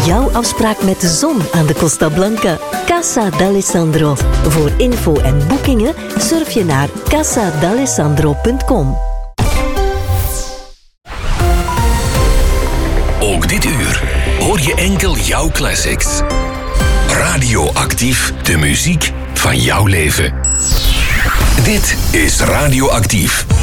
Jouw afspraak met de zon aan de Costa Blanca. Casa d'Alessandro. Voor info en boekingen surf je naar casadalessandro.com. Ook dit uur hoor je enkel jouw classics. Radioactief, de muziek van jouw leven. Dit is Radioactief.